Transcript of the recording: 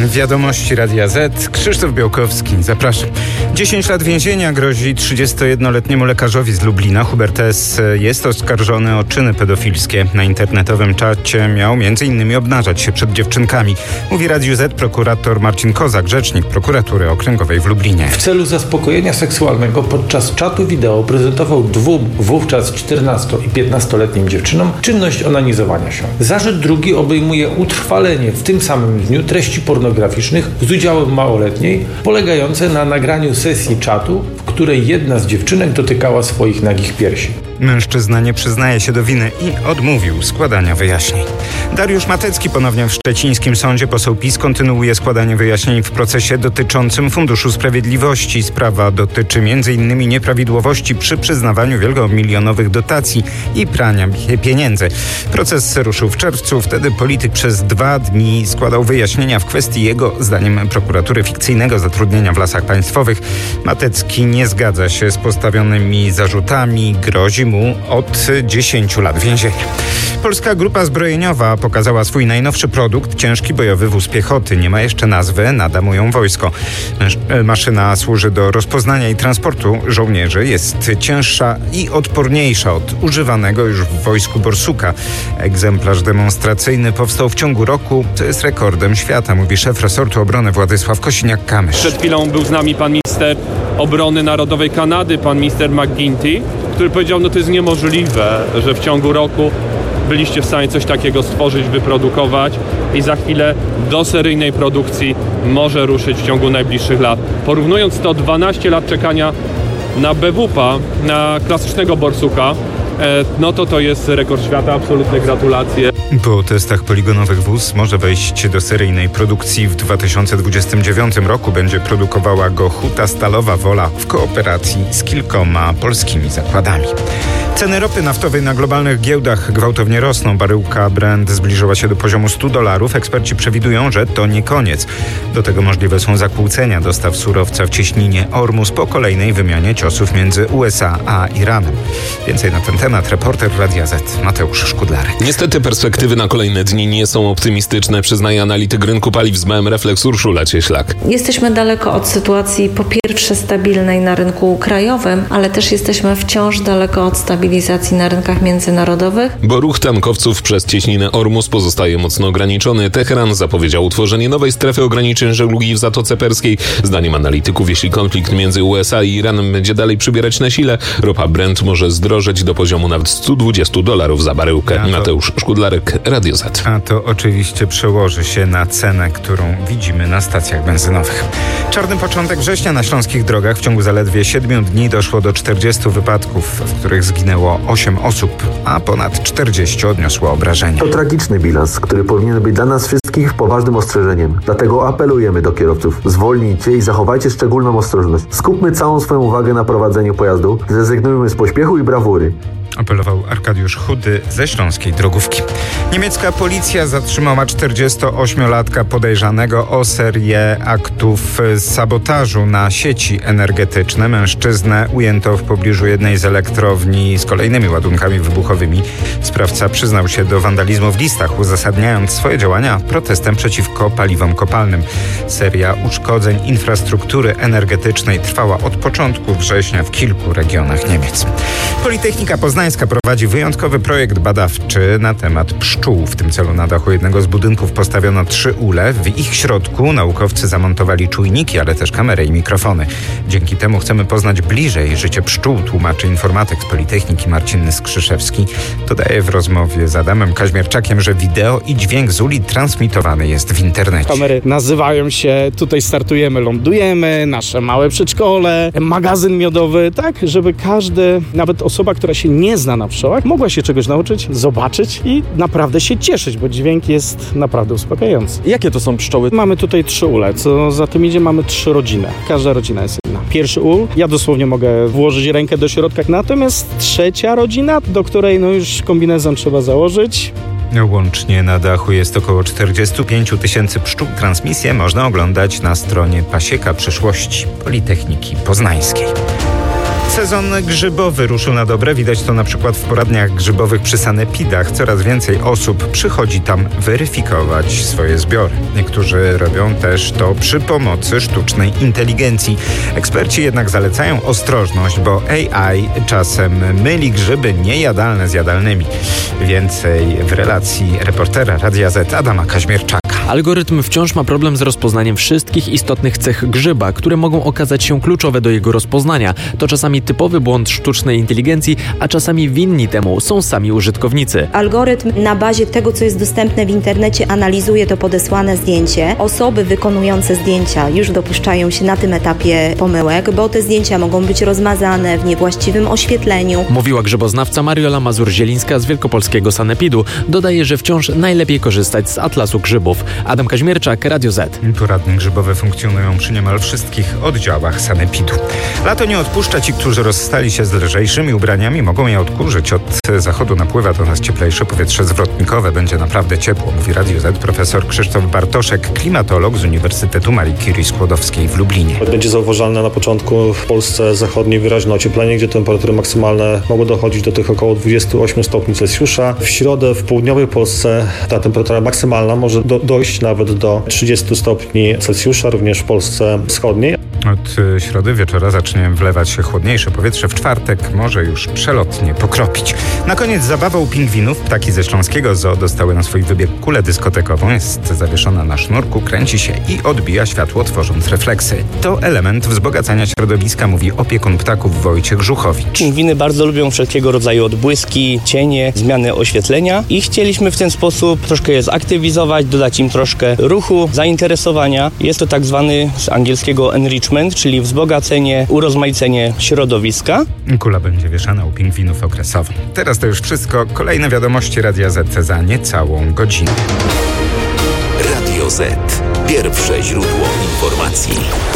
Wiadomości Radia Z. Krzysztof Białkowski, zapraszam. 10 lat więzienia grozi 31-letniemu lekarzowi z Lublina. Hubert S. jest oskarżony o czyny pedofilskie. Na internetowym czacie miał m.in. obnażać się przed dziewczynkami. Mówi Radiu Z prokurator Marcin Kozak, rzecznik prokuratury okręgowej w Lublinie. W celu zaspokojenia seksualnego podczas czatu wideo prezentował wówczas 14- i 15-letnim dziewczynom czynność onanizowania się. Zarzut drugi obejmuje utrwalenie w tym samym dniu treści pornograficznych z udziałem małoletniej, polegające na nagraniu sesji czatu, w której jedna z dziewczynek dotykała swoich nagich piersi. Mężczyzna nie przyznaje się do winy i odmówił składania wyjaśnień. Dariusz Matecki ponownie w szczecińskim sądzie. Poseł PiS kontynuuje składanie wyjaśnień w procesie dotyczącym Funduszu Sprawiedliwości. Sprawa dotyczy m.in. nieprawidłowości przy przyznawaniu wielomilionowych dotacji i prania pieniędzy. Proces ruszył w czerwcu. Wtedy polityk przez 2 dni składał wyjaśnienia w kwestii jego, zdaniem prokuratury, fikcyjnego zatrudnienia w Lasach Państwowych. Matecki nie zgadza się z postawionymi zarzutami. Grozi mu od 10 lat więzienia. Polska Grupa Zbrojeniowa pokazała swój najnowszy produkt, ciężki bojowy wóz piechoty. Nie ma jeszcze nazwy, nada mu ją wojsko. Maszyna służy do rozpoznania i transportu żołnierzy. Jest cięższa i odporniejsza od używanego już w wojsku Borsuka. Egzemplarz demonstracyjny powstał w ciągu roku, co jest rekordem świata, mówi szef resortu obrony Władysław Kosiniak-Kamysz. Przed chwilą był z nami pan minister obrony narodowej Kanady, pan minister McGuinty, który powiedział, to jest niemożliwe, że w ciągu roku byliście w stanie coś takiego stworzyć, wyprodukować i za chwilę do seryjnej produkcji może ruszyć w ciągu najbliższych lat. Porównując to 12 lat czekania na BWP, na klasycznego Borsuka, to jest rekord świata, absolutne gratulacje. Po testach poligonowych wóz może wejść do seryjnej produkcji w 2029 roku. Będzie produkowała go Huta Stalowa Wola w kooperacji z kilkoma polskimi zakładami. Ceny ropy naftowej na globalnych giełdach gwałtownie rosną. Baryłka Brent zbliżyła się do poziomu $100. Eksperci przewidują, że to nie koniec. Do tego możliwe są zakłócenia dostaw surowca w cieśninie Ormus po kolejnej wymianie ciosów między USA a Iranem. Więcej na ten temat reporter Radia Z Mateusz Szkudlarek. Niestety perspektywy na kolejne dni nie są optymistyczne, przyznaje analityk rynku paliw z BM Reflex Urszula Cieślak. Jesteśmy daleko od sytuacji po pierwsze stabilnej na rynku krajowym, ale też jesteśmy wciąż daleko od stabilizacji na rynkach międzynarodowych. Bo ruch tankowców przez cieśninę Ormus pozostaje mocno ograniczony. Teheran zapowiedział utworzenie nowej strefy ograniczeń żeglugi w Zatoce Perskiej. Zdaniem analityków, jeśli konflikt między USA i Iranem będzie dalej przybierać na sile, ropa Brent może zdrożeć do poziomu nawet $120 za baryłkę. Mateusz Szkudlarek, Radio Z. A to oczywiście przełoży się na cenę, którą widzimy na stacjach benzynowych. Czarny początek września na śląskich drogach. W ciągu zaledwie 7 dni doszło do 40 wypadków, w których zginęło 8 osób, a ponad 40 odniosło obrażenia. To tragiczny bilans, który powinien być dla nas wszystkich poważnym ostrzeżeniem. Dlatego apelujemy do kierowców. Zwolnijcie i zachowajcie szczególną ostrożność. Skupmy całą swoją uwagę na prowadzeniu pojazdu. Zrezygnujmy z pośpiechu i brawury. Apelował Arkadiusz Chudy ze Śląskiej Drogówki. Niemiecka policja zatrzymała 48-latka podejrzanego o serię aktów sabotażu na sieci energetyczne. Mężczyznę ujęto w pobliżu jednej z elektrowni z kolejnymi ładunkami wybuchowymi. Sprawca przyznał się do wandalizmu w listach, uzasadniając swoje działania protestem przeciwko paliwom kopalnym. Seria uszkodzeń infrastruktury energetycznej trwała od początku września w kilku regionach Niemiec. Politechnika Poznańska prowadzi wyjątkowy projekt badawczy na temat pszczół. W tym celu na dachu jednego z budynków postawiono 3 ule. W ich środku naukowcy zamontowali czujniki, ale też kamery i mikrofony. Dzięki temu chcemy poznać bliżej życie pszczół, tłumaczy informatyk z Politechniki Marcin Skrzyszewski. Dodaje w rozmowie z Adamem Kaźmierczakiem, że wideo i dźwięk z uli transmitowany jest w internecie. Kamery nazywają się Tutaj startujemy, lądujemy, nasze małe przedszkole, magazyn miodowy, tak, żeby każdy, nawet osoba, która się nie zna na pszczołach, mogła się czegoś nauczyć, zobaczyć i naprawdę się cieszyć, bo dźwięk jest naprawdę uspokajający. Jakie to są pszczoły? Mamy tutaj 3 ule, co za tym idzie, mamy 3 rodziny. Każda rodzina jest inna. Pierwszy ul, ja dosłownie mogę włożyć rękę do środka, natomiast 3. rodzina, do której już kombinezon trzeba założyć. Łącznie na dachu jest około 45 000 pszczół. Transmisję można oglądać na stronie Pasieka Przyszłości Politechniki Poznańskiej. Sezon grzybowy ruszył na dobre. Widać to na przykład w poradniach grzybowych przy sanepidach. Coraz więcej osób przychodzi tam weryfikować swoje zbiory. Niektórzy robią też to przy pomocy sztucznej inteligencji. Eksperci jednak zalecają ostrożność, bo AI czasem myli grzyby niejadalne z jadalnymi. Więcej w relacji reportera Radia Z Adama Kaźmierczaka. Algorytm wciąż ma problem z rozpoznaniem wszystkich istotnych cech grzyba, które mogą okazać się kluczowe do jego rozpoznania. To czasami typowy błąd sztucznej inteligencji, a czasami winni temu są sami użytkownicy. Algorytm na bazie tego, co jest dostępne w internecie, analizuje to podesłane zdjęcie. Osoby wykonujące zdjęcia już dopuszczają się na tym etapie pomyłek, bo te zdjęcia mogą być rozmazane w niewłaściwym oświetleniu. Mówiła grzyboznawca Mariola Mazur-Zielińska z Wielkopolskiego Sanepidu. Dodaje, że wciąż najlepiej korzystać z atlasu grzybów. Adam Kaźmierczak, Radio Z. Poradnie grzybowe funkcjonują przy niemal wszystkich oddziałach sanepidu. Lato nie odpuszcza. Ci, którzy rozstali się z lżejszymi ubraniami, mogą je odkurzyć. Od zachodu napływa do nas cieplejsze powietrze zwrotnikowe. Będzie naprawdę ciepło, mówi Radio Z profesor Krzysztof Bartoszek, klimatolog z Uniwersytetu Marii Curie Skłodowskiej w Lublinie. Będzie zauważalne na początku w Polsce zachodniej wyraźne ocieplenie, gdzie temperatury maksymalne mogą dochodzić do tych około 28 stopni Celsjusza. W środę w południowej Polsce ta temperatura maksymalna może dojść nawet do 30 stopni Celsjusza, również w Polsce wschodniej. Od środy wieczora zacznie wlewać się chłodniejsze powietrze. W czwartek może już przelotnie pokropić. Na koniec zabawa u pingwinów. Ptaki ze śląskiego zoo dostały na swój wybieg kulę dyskotekową. Jest zawieszona na sznurku, kręci się i odbija światło, tworząc refleksy. To element wzbogacania środowiska, mówi opiekun ptaków Wojciech Żuchowicz. Pingwiny bardzo lubią wszelkiego rodzaju odbłyski, cienie, zmiany oświetlenia i chcieliśmy w ten sposób troszkę je zaktywizować, dodać im troszkę ruchu, zainteresowania. Jest to tak zwany z angielskiego enrichment, czyli wzbogacenie, urozmaicenie środowiska. Kula będzie wieszana u pingwinów okresowo. Teraz to już wszystko. Kolejne wiadomości Radia Z za niecałą godzinę. Radio Z. Pierwsze źródło informacji.